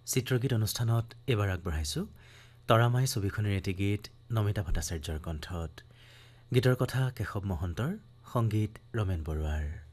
চিত্ৰগীত অনুষ্ঠানত এইবাৰ আগবঢ়াইছোঁ তৰামাই ছবিখনৰ এটি গীত নমিতা ভট্টাচাৰ্যৰ কণ্ঠত। গীতৰ কথা কেশৱ মহন্তৰ, সংগীত ৰমেন বৰুৱাৰ।